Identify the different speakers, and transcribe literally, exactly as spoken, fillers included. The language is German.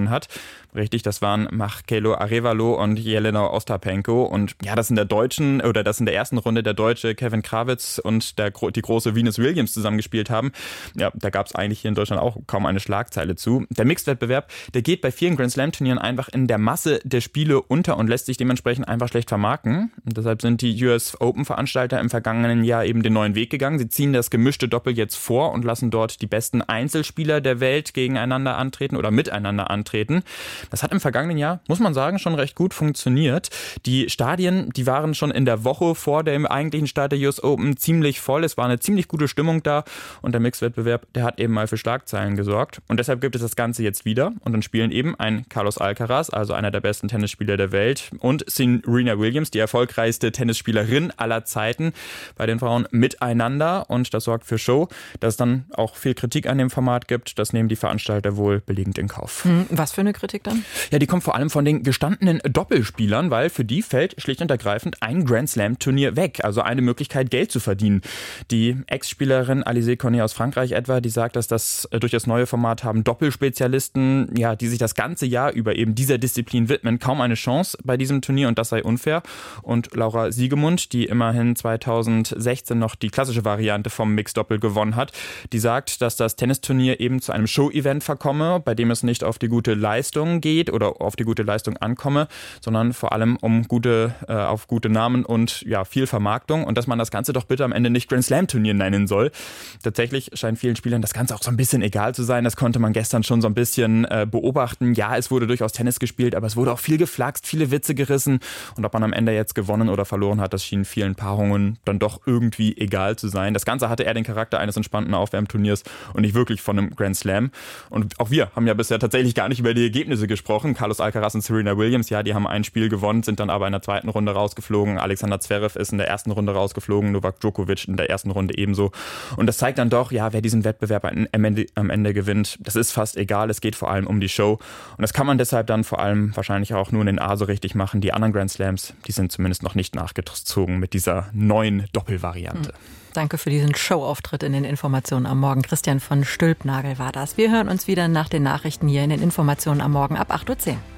Speaker 1: gewonnen hat. Richtig, das waren Marcelo Arévalo und Jelena Ostapenko. Und ja, das in der deutschen oder das in der ersten Runde der Deutsche Kevin Krawitz und der, die große Venus Williams zusammengespielt haben. Ja, da gab es eigentlich hier in Deutschland auch kaum eine Schlagzeile zu. Der Mixed-Wettbewerb, der geht bei vielen Grand Slam-Turnieren einfach in der Masse der Spiele unter und lässt sich dementsprechend einfach schlecht vermarkten. Und deshalb sind die U S Open-Veranstalter im vergangenen Jahr eben den neuen Weg gegangen. Sie ziehen das gemischte Doppel jetzt vor und lassen dort die besten Einzelspieler der Welt gegeneinander antreten oder miteinander antreten. Das hat im vergangenen Jahr, muss man sagen, schon recht gut funktioniert. Die Stadien, die waren schon in der Woche vor dem eigentlichen Start der U S Open ziemlich voll. Es war eine ziemlich gute Stimmung da und der Mixed-Wettbewerb, der hat eben mal für Schlagzeilen gesorgt. Und deshalb gibt es das Ganze jetzt wieder und dann spielen eben ein Carlos Alcaraz, also einer der besten Tennisspieler der Welt, und Serena Williams, die erfolgreichste Tennisspielerin aller Zeiten, bei den Frauen miteinander, und das sorgt für Show. Dass es dann auch viel Kritik an dem Format gibt, das nehmen die Veranstalter wohl billigend in Kauf.
Speaker 2: Was für eine Kritik dann?
Speaker 1: Ja, die kommt vor allem von den gestandenen Doppelspielern, weil für die fällt schlicht und ergreifend ein Grand Slam Turnier weg, also eine Möglichkeit, Geld zu verdienen. Die Ex-Spielerin Alizé Cornet aus Frankreich etwa, die sagt, dass das durch das neue Format haben Doppelspezialisten, ja, die sich das ganze Jahr über eben dieser Disziplin widmen, kaum eine Chance bei diesem Turnier, und das sei unfair. Und Laura Siegemund, die immerhin zweitausendsechzehn noch die klassische Variante vom Mixed-Doppel gewonnen hat, die sagt, dass das Tennisturnier eben zu einem Show-Event verkomme, bei dem es nicht auf die gute Leistung geht oder auf die gute Leistung ankomme, sondern vor allem um gute, äh, auf gute Namen und ja, viel Vermarktung, und dass man das Ganze doch bitte am Ende nicht Grand Slam Turnier nennen soll. Tatsächlich scheint vielen Spielern das Ganze auch so ein bisschen egal zu sein. Das konnte man gestern schon so ein bisschen äh, beobachten. Ja, es wurde durchaus Tennis gespielt, aber es wurde auch viel geflaxt, viele Witze gerissen, und ob man am Ende jetzt gewonnen oder verloren hat, das schien vielen Paarungen dann doch irgendwie egal zu sein. Das Ganze hatte eher den Charakter eines entspannten Aufwärmturniers und nicht wirklich von einem Grand Slam. Und auch wir haben ja bisher tatsächlich gar nicht über die Ergebnisse gesprochen. Carlos Alcaraz und Serena Williams, ja, die haben ein Spiel gewonnen, sind dann aber in der zweiten Runde rausgeflogen. Alexander Zverev ist in der ersten Runde rausgeflogen, Novak Djokovic in der ersten Runde ebenso. Und das zeigt dann doch, ja, wer diesen Wettbewerb am Ende, am Ende gewinnt, das ist fast egal. Es geht vor allem um die Show. Und das kann man deshalb dann vor allem wahrscheinlich auch nur in den A so richtig machen. Die anderen Grand Slams, die sind zumindest noch nicht nachgezogen mit dieser neuen Doppelvariante.
Speaker 2: Hm. Danke für diesen Showauftritt in den Informationen am Morgen. Christian von Stülpnagel war das. Wir hören uns wieder nach den Nachrichten hier in den Informationen am Morgen ab acht Uhr zehn.